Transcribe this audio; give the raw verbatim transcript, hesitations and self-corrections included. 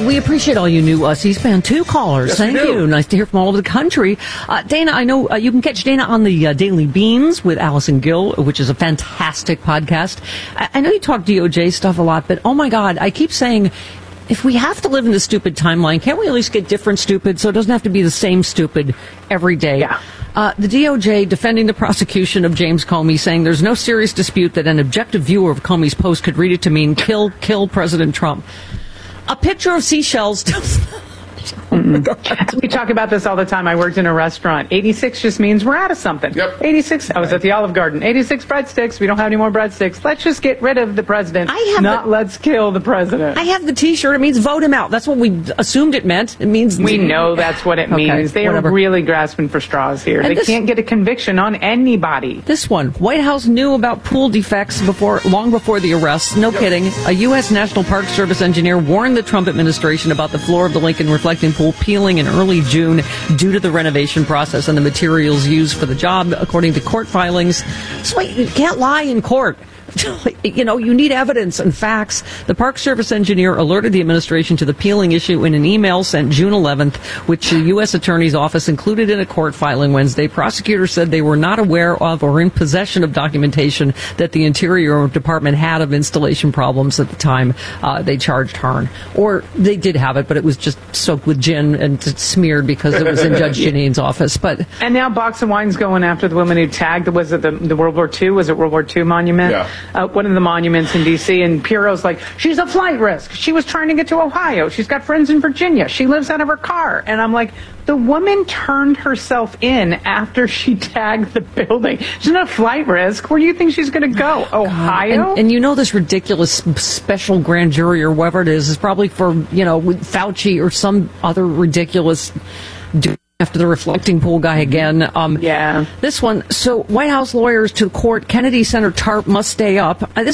we appreciate all you new uh, C-SPAN two callers. Yes, Thank you. Nice to hear from all over the country. Uh, Dana, I know uh, you can catch Dana on the uh, Daily Beans with Allison Gill, which is a fantastic podcast. I, I know you talk D O J stuff a lot, but oh my God, I keep saying, if we have to live in the stupid timeline, can't we at least get different stupid so it doesn't have to be the same stupid every day? Yeah. Uh, the D O J defending the prosecution of James Comey, saying there's no serious dispute that an objective viewer of Comey's post could read it to mean kill, kill President Trump. A picture of seashells. Oh my God. We talk about this all the time. I worked in a restaurant. eighty-six just means we're out of something. Yep. eighty-six. I was at the Olive Garden. eighty-six breadsticks. We don't have any more breadsticks. Let's just get rid of the president. I have not the, let's kill the president. I have the T-shirt. It means vote him out. That's what we assumed it meant. It means we know that's what it okay, means. They whatever. are really grasping for straws here. And they this, can't get a conviction on anybody. This one, White House knew about pool defects before, long before the arrest. No yep. kidding. A U S National Park Service engineer warned the Trump administration about the floor of the Lincoln Reflecting Pool peeling in early June due to the renovation process and the materials used for the job, according to court filings. So you can't lie in court. You know, you need evidence and facts. The Park Service engineer alerted the administration to the peeling issue in an email sent June eleventh, which the U S Attorney's Office included in a court filing Wednesday. Prosecutors said they were not aware of or in possession of documentation that the Interior Department had of installation problems at the time uh, they charged Hearn. Or they did have it, but it was just soaked with gin and smeared because it was in Judge Janine's office. But And now Box of Wine's going after the woman who tagged, was it the, the World War Two? Was it World War Two monument? Yeah. Uh, one of the monuments in D C, and Pierrot's like, she's a flight risk. She was trying to get to Ohio. She's got friends in Virginia. She lives out of her car. And I'm like, the woman turned herself in after she tagged the building. She's not a flight risk. Where do you think she's going to go? Ohio? And, and you know this ridiculous special grand jury or whatever it is is probably for, you know, Fauci or some other ridiculous dude. After the reflecting pool guy again. Um, yeah. This one. So White House lawyers to the court. Kennedy Center TARP must stay up. Uh, this